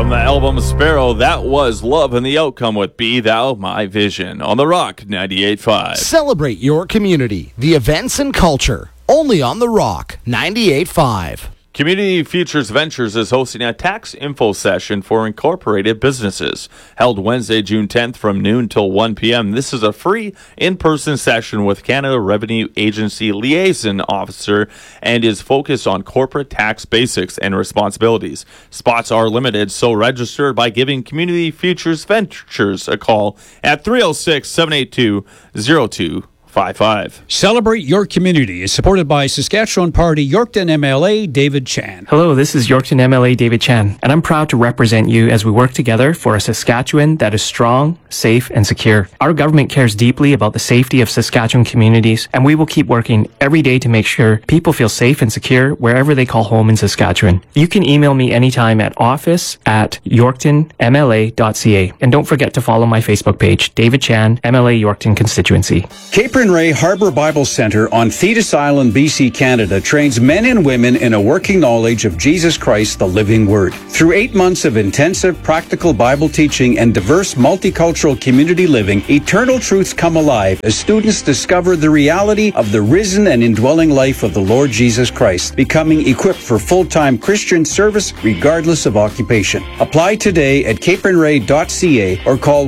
From the album Sparrow, that was Love and the Outcome with Be Thou My Vision on The Rock 98.5. Celebrate your community, the events and culture, only on The Rock 98.5. Community Futures Ventures is hosting a tax info session for incorporated businesses, held Wednesday, June 10th from noon till 1 p.m. This is a free in-person session with Canada Revenue Agency Liaison Officer and is focused on corporate tax basics and responsibilities. Spots are limited, so register by giving Community Futures Ventures a call at 306-782-0255. Celebrate Your Community is supported by Saskatchewan Party Yorkton MLA David Chan. Hello, this is Yorkton MLA David Chan, and I'm proud to represent you as we work together for a Saskatchewan that is strong, safe, and secure. Our government cares deeply about the safety of Saskatchewan communities, and we will keep working every day to make sure people feel safe and secure wherever they call home in Saskatchewan. You can email me anytime at office@yorktonmla.ca. And don't forget to follow my Facebook page, David Chan, MLA Yorkton Constituency. Capron Ray Harbor Bible Center on Thetis Island, BC, Canada trains men and women in a working knowledge of Jesus Christ, the living Word. Through 8 months of intensive practical Bible teaching and diverse multicultural community living, eternal truths come alive as students discover the reality of the risen and indwelling life of the Lord Jesus Christ, becoming equipped for full-time Christian service regardless of occupation. Apply today at capronray.ca or call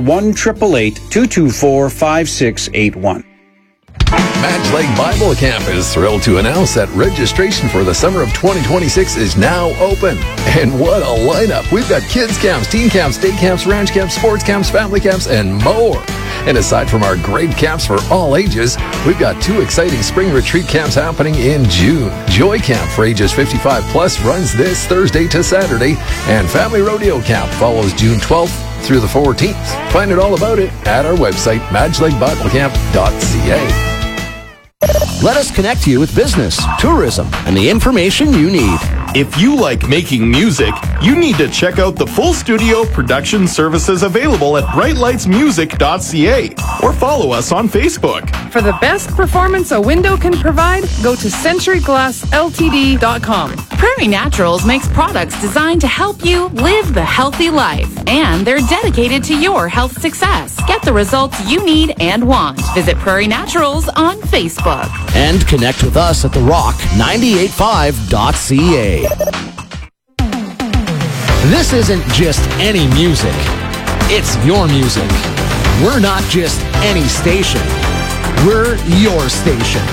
1-888-224-5681. Madge Lake Bible Camp is thrilled to announce that registration for the summer of 2026 is now open. And what a lineup! We've got kids camps, teen camps, day camps, ranch camps, sports camps, family camps, and more. And aside from our great camps for all ages, we've got 2 exciting spring retreat camps happening in June. Joy Camp for ages 55 plus runs this Thursday to Saturday, and Family Rodeo Camp follows June 12th through the 14th. Find out all about it at our website, madgelakebiblecamp.ca. Let us connect you with business, tourism, and the information you need. If you like making music, you need to check out the full studio production services available at brightlightsmusic.ca or follow us on Facebook. For the best performance a window can provide, go to centuryglassltd.com. Prairie Naturals makes products designed to help you live the healthy life, and they're dedicated to your health success. Get the results you need and want. Visit Prairie Naturals on Facebook. And connect with us at therock985.ca. This isn't just any music. It's your music. We're not just any station. We're your station.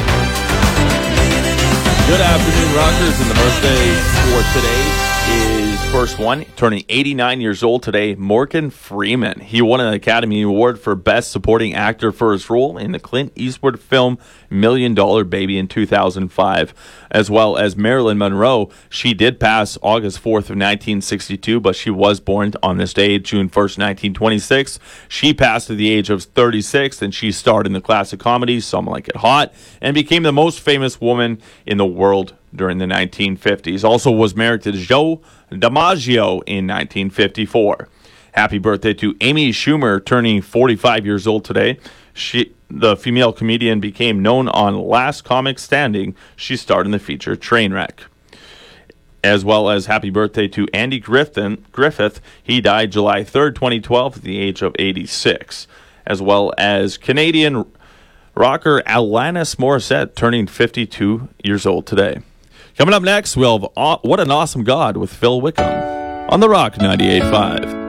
Good afternoon, rockers, and the birthday for today is first one, turning 89 years old today, Morgan Freeman. He won an Academy Award for Best Supporting Actor for his role in the Clint Eastwood film $1 Million Baby in 2005, as well as Marilyn Monroe. She did pass August 4th of 1962, but she was born on this day, June 1st, 1926. She passed at the age of 36, and she starred in the classic comedy Some Like It Hot, and became the most famous woman in the world during the 1950s. Also was married to Joe DiMaggio in 1954. Happy birthday to Amy Schumer, turning 45 years old today. The female comedian became known on Last Comic Standing. She starred in the feature Trainwreck. As well as happy birthday to Andy Griffith. He died July 3rd, 2012 at the age of 86. As well as Canadian rocker Alanis Morissette, turning 52 years old today. Coming up next, we'll have What an Awesome God with Phil Wickham on The Rock 98.5.